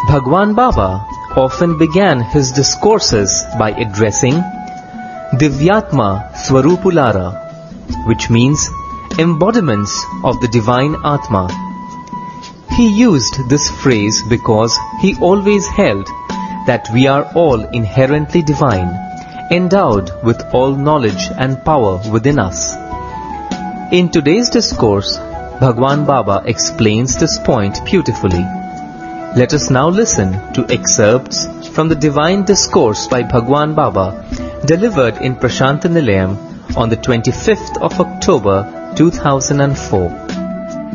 Bhagwan Baba often began his discourses by addressing Divyatma Swarupulara, which means embodiments of the divine Atma. He used this phrase because he always held that we are all inherently divine, endowed with all knowledge and power within us. In today's discourse, Bhagwan Baba explains this point beautifully. Let us now listen to excerpts from the Divine Discourse by Bhagwan Baba, delivered in Prashanta Nilayam on the 25th of October 2004.